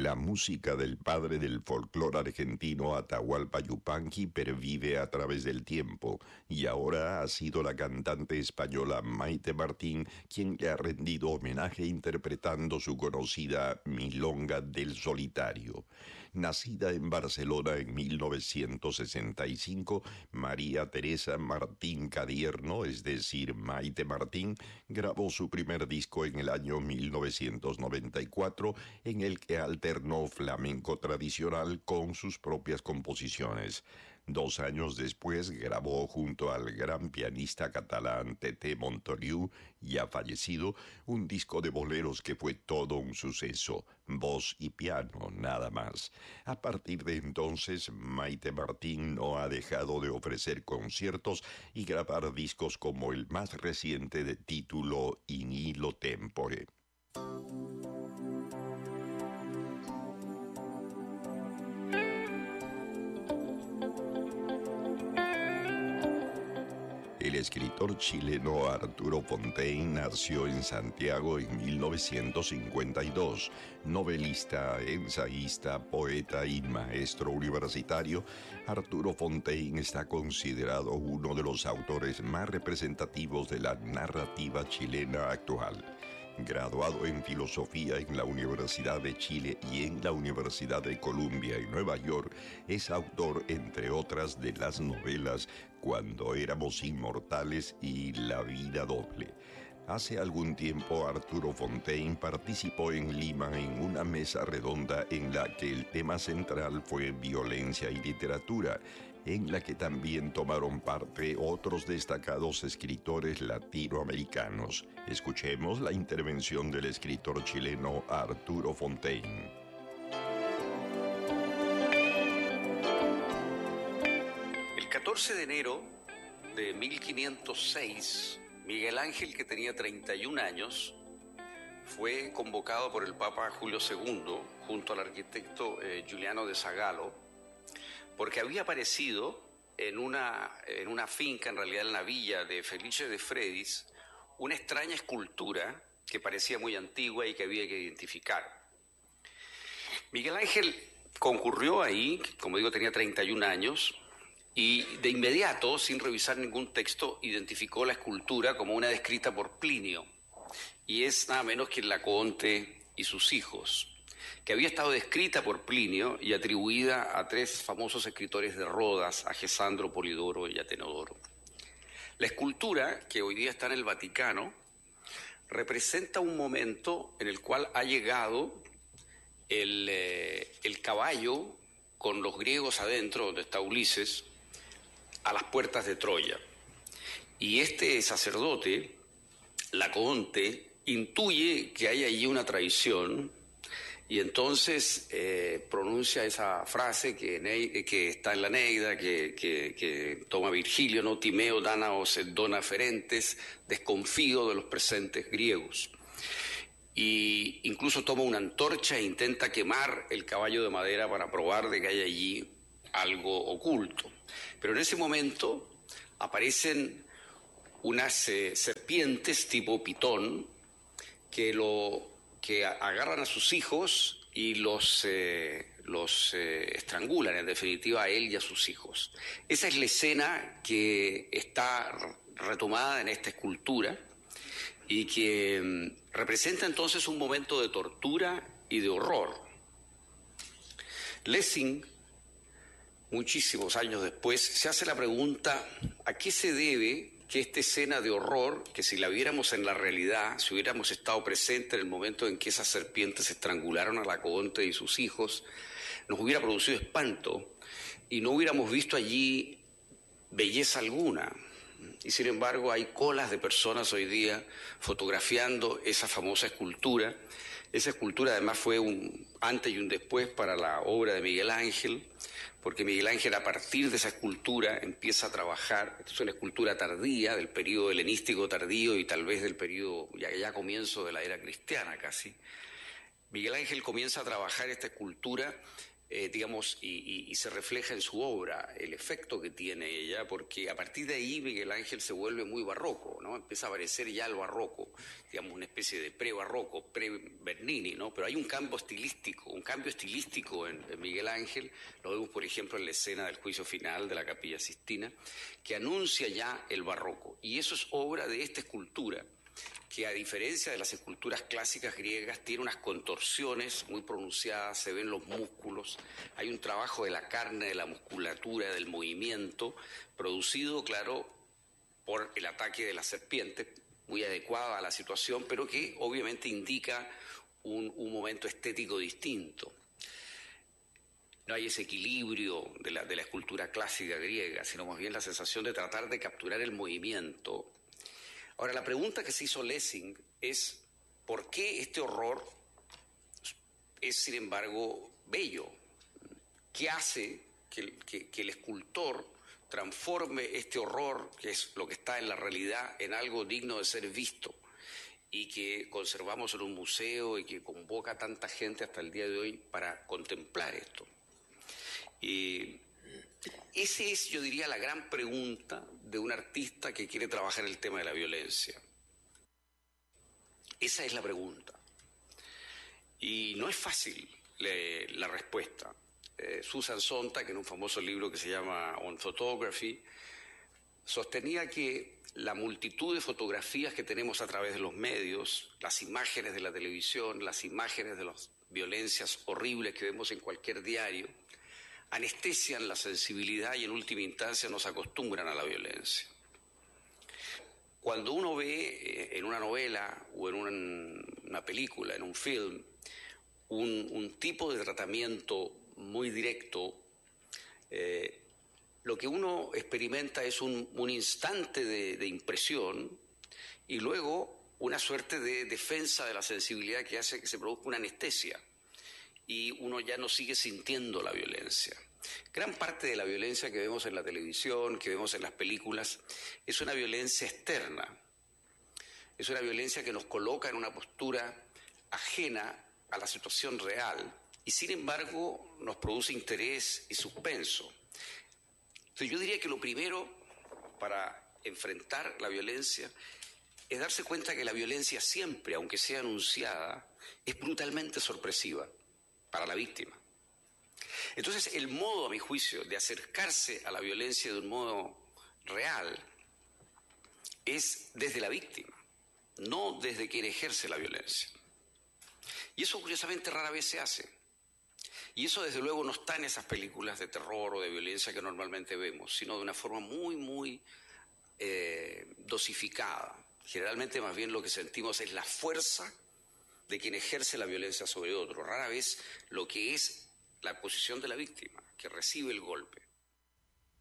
La música del padre del folclore argentino Atahualpa Yupanqui pervive a través del tiempo y ahora ha sido la cantante española Maite Martín quien le ha rendido homenaje interpretando su conocida Milonga del Solitario. Nacida en Barcelona en 1965, María Teresa Martín Cadierno, es decir, Maite Martín, grabó su primer disco en el año 1994, en el que alternó flamenco tradicional con sus propias composiciones. 2 años después grabó junto al gran pianista catalán Tete Montoliu, ya fallecido, un disco de boleros que fue todo un suceso, voz y piano nada más. A partir de entonces, Maite Martín no ha dejado de ofrecer conciertos y grabar discos como el más reciente de título In Illo Tempore. El escritor chileno Arturo Fontaine nació en Santiago en 1952. Novelista, ensayista, poeta y maestro universitario, Arturo Fontaine está considerado uno de los autores más representativos de la narrativa chilena actual. Graduado en filosofía en la Universidad de Chile y en la Universidad de Columbia en Nueva York, es autor, entre otras, de las novelas Cuando éramos inmortales y La vida doble. Hace algún tiempo Arturo Fontaine participó en Lima en una mesa redonda en la que el tema central fue violencia y literatura, en la que también tomaron parte otros destacados escritores latinoamericanos. Escuchemos la intervención del escritor chileno Arturo Fontaine. El 14 de enero de 1506, Miguel Ángel, que tenía 31 años, fue convocado por el Papa Julio II junto al arquitecto Giuliano de Sagalo, porque había aparecido en una finca, en realidad en la villa de Felice de Fredis, una extraña escultura que parecía muy antigua y que había que identificar. Miguel Ángel concurrió ahí, como digo, tenía 31 años, y de inmediato, sin revisar ningún texto, identificó la escultura como una descrita por Plinio, y es nada menos que Laocoonte y sus hijos, que había estado descrita por Plinio y atribuida a 3 famosos escritores de Rodas, a Gesandro, Polidoro y Atenodoro. La escultura, que hoy día está en el Vaticano, representa un momento en el cual ha llegado el caballo con los griegos adentro, donde está Ulises, a las puertas de Troya. Y este sacerdote, Laocoonte, intuye que hay allí una traición y entonces pronuncia esa frase que está en la Eneida, que toma Virgilio, ¿no? Timeo, Dánaos, et dona ferentes, desconfío de los presentes griegos. Y incluso toma una antorcha e intenta quemar el caballo de madera para probar de que hay allí algo oculto. Pero en ese momento aparecen unas serpientes tipo pitón que agarran a sus hijos y los estrangulan, en definitiva, a él y a sus hijos. Esa es la escena que está retomada en esta escultura y que representa entonces un momento de tortura y de horror. Lessing, muchísimos años después, se hace la pregunta: ¿a qué se debe que esta escena de horror, que si la viéramos en la realidad, si hubiéramos estado presentes en el momento en que esas serpientes estrangularon a Laocoonte y sus hijos, nos hubiera producido espanto y no hubiéramos visto allí belleza alguna? Y sin embargo hay colas de personas hoy día fotografiando esa famosa escultura. Esa escultura además fue un antes y un después para la obra de Miguel Ángel, porque Miguel Ángel, a partir de esa escultura, empieza a trabajar. Es una escultura tardía, del periodo helenístico tardío y tal vez del periodo ya comienzo de la era cristiana casi. Miguel Ángel comienza a trabajar esta escultura, y se refleja en su obra el efecto que tiene ella, porque a partir de ahí Miguel Ángel se vuelve muy barroco, ¿no? Empieza a aparecer ya el barroco, digamos, una especie de pre-barroco, pre-Bernini, ¿no? Pero hay un cambio estilístico en Miguel Ángel, lo vemos, por ejemplo, en la escena del juicio final de la Capilla Sistina, que anuncia ya el barroco. Y eso es obra de esta escultura, que a diferencia de las esculturas clásicas griegas tiene unas contorsiones muy pronunciadas, se ven los músculos, hay un trabajo de la carne, de la musculatura, del movimiento, producido, claro, por el ataque de la serpiente, muy adecuada a la situación, pero que obviamente indica un momento estético distinto. No hay ese equilibrio de la escultura clásica griega, sino más bien la sensación de tratar de capturar el movimiento. Ahora, la pregunta que se hizo Lessing es ¿por qué este horror es, sin embargo, bello? ¿Qué hace que el escultor transforme este horror, que es lo que está en la realidad, en algo digno de ser visto y que conservamos en un museo y que convoca a tanta gente hasta el día de hoy para contemplar esto? Esa es, yo diría, la gran pregunta de un artista que quiere trabajar el tema de la violencia. Esa es la pregunta. Y no es fácil la respuesta. Susan Sontag, en un famoso libro que se llama On Photography, sostenía que la multitud de fotografías que tenemos a través de los medios, las imágenes de la televisión, las imágenes de las violencias horribles que vemos en cualquier diario, anestesian la sensibilidad y en última instancia nos acostumbran a la violencia. Cuando uno ve en una novela o en una película, en un film, un tipo de tratamiento muy directo, lo que uno experimenta es un instante de impresión y luego una suerte de defensa de la sensibilidad que hace que se produzca una anestesia y uno ya no sigue sintiendo la violencia. Gran parte de la violencia que vemos en la televisión, que vemos en las películas, es una violencia externa. Es una violencia que nos coloca en una postura ajena a la situación real y sin embargo nos produce interés y suspenso. Entonces yo diría que lo primero para enfrentar la violencia es darse cuenta que la violencia siempre, aunque sea anunciada, es brutalmente sorpresiva para la víctima. Entonces el modo, a mi juicio, de acercarse a la violencia de un modo real es desde la víctima, no desde quien ejerce la violencia. Y eso curiosamente rara vez se hace. Y eso desde luego no está en esas películas de terror o de violencia que normalmente vemos, sino de una forma muy dosificada. Generalmente más bien lo que sentimos es la fuerza de quien ejerce la violencia sobre otro. Rara vez lo que es la posición de la víctima, que recibe el golpe.